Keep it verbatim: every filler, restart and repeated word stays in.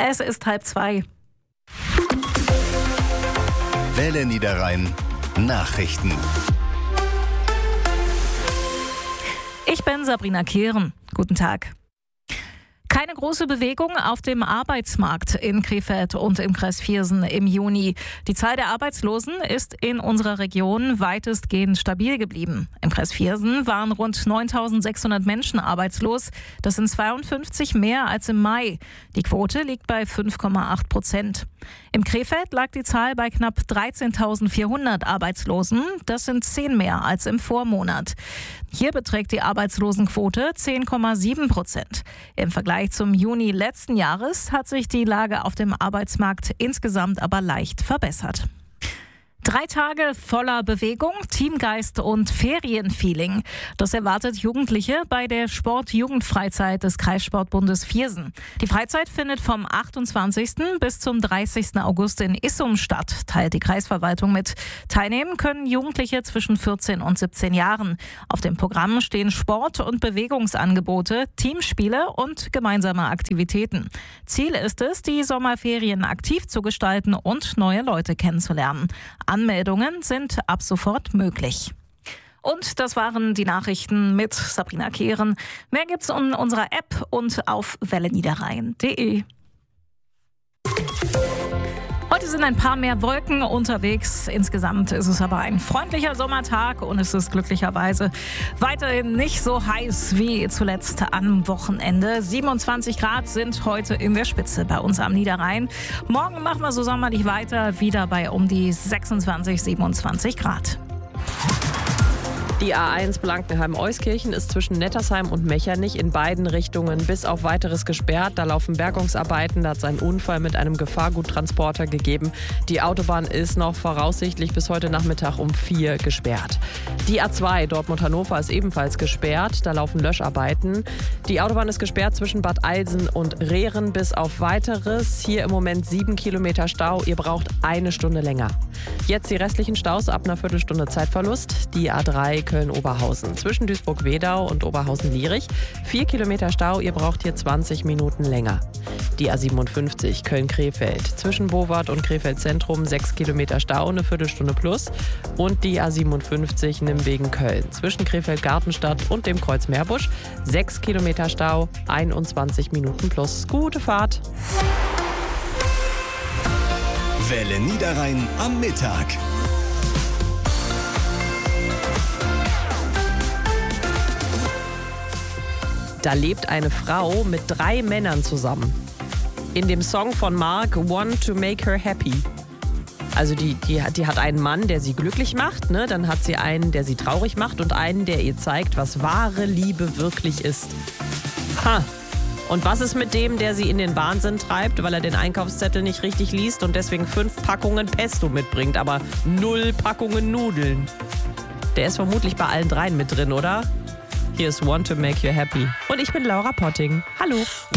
Es ist halb zwei. Welle Niederrhein Nachrichten. Ich bin Sabrina Kehren. Guten Tag. Keine große Bewegung auf dem Arbeitsmarkt in Krefeld und im Kreis Viersen im Juni. Die Zahl der Arbeitslosen ist in unserer Region weitestgehend stabil geblieben. Im Kreis Viersen waren rund neuntausendsechshundert Menschen arbeitslos. Das sind zweiundfünfzig mehr als im Mai. Die Quote liegt bei fünf Komma acht Prozent. Im Krefeld lag die Zahl bei knapp dreizehntausendvierhundert Arbeitslosen. Das sind zehn mehr als im Vormonat. Hier beträgt die Arbeitslosenquote zehn Komma sieben Prozent. Im Vergleich zum Juni letzten Jahres hat sich die Lage auf dem Arbeitsmarkt insgesamt aber leicht verbessert. Drei Tage voller Bewegung, Teamgeist und Ferienfeeling. Das erwartet Jugendliche bei der Sport-Jugendfreizeit des Kreissportbundes Viersen. Die Freizeit findet vom achtundzwanzigsten bis zum dreißigsten August in Issum statt, teilt die Kreisverwaltung mit. Teilnehmen können Jugendliche zwischen vierzehn und siebzehn Jahren. Auf dem Programm stehen Sport- und Bewegungsangebote, Teamspiele und gemeinsame Aktivitäten. Ziel ist es, die Sommerferien aktiv zu gestalten und neue Leute kennenzulernen. Anmeldungen sind ab sofort möglich. Und das waren die Nachrichten mit Sabrina Kehren. Mehr gibt's in unserer App und auf welle niederrhein punkt de. Heute sind ein paar mehr Wolken unterwegs. Insgesamt ist es aber ein freundlicher Sommertag und es ist glücklicherweise weiterhin nicht so heiß wie zuletzt am Wochenende. siebenundzwanzig Grad sind heute in der Spitze bei uns am Niederrhein. Morgen machen wir so sommerlich weiter, wieder bei um die sechsundzwanzig, siebenundzwanzig Grad. Die A eins Blankenheim-Euskirchen ist zwischen Nettersheim und Mechernich in beiden Richtungen bis auf Weiteres gesperrt. Da laufen Bergungsarbeiten, da hat es einen Unfall mit einem Gefahrguttransporter gegeben. Die Autobahn ist noch voraussichtlich bis heute Nachmittag um vier gesperrt. Die A zwei Dortmund-Hannover ist ebenfalls gesperrt, da laufen Löscharbeiten. Die Autobahn ist gesperrt zwischen Bad Eilsen und Rehren bis auf Weiteres. Hier im Moment sieben Kilometer Stau, ihr braucht eine Stunde länger. Jetzt die restlichen Staus ab einer Viertelstunde Zeitverlust. Die A drei Köln-Oberhausen zwischen Duisburg-Wedau und Oberhausen-Lierich. Vier Kilometer Stau, ihr braucht hier zwanzig Minuten länger. Die A siebenundfünfzig Köln-Krefeld zwischen Bowart und Krefeld-Zentrum. Sechs Kilometer Stau, eine Viertelstunde plus. Und die A siebenundfünfzig Nimwegen-Köln zwischen Krefeld-Gartenstadt und dem Kreuz Meerbusch. Sechs Kilometer Stau, einundzwanzig Minuten plus. Gute Fahrt! Welle Niederrhein am Mittag. Da lebt eine Frau mit drei Männern zusammen. In dem Song von Mark, One to Make Her Happy. Also die, die, die hat einen Mann, der sie glücklich macht, ne? Dann hat sie einen, der sie traurig macht und einen, der ihr zeigt, was wahre Liebe wirklich ist. Ha! Und was ist mit dem, der sie in den Wahnsinn treibt, weil er den Einkaufszettel nicht richtig liest und deswegen fünf Packungen Pesto mitbringt, aber null Packungen Nudeln? Der ist vermutlich bei allen dreien mit drin, oder? Hier ist One to Make You Happy. Und ich bin Laura Potting. Hallo.